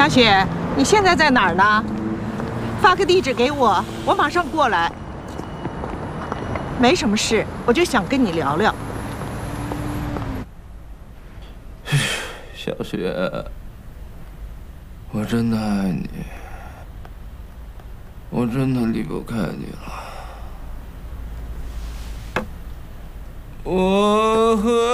小雪，你现在在哪儿呢？发个地址给我，我马上过来。没什么事，我就想跟你聊聊。 小雪，我真的爱你，我真的离不开你了。我和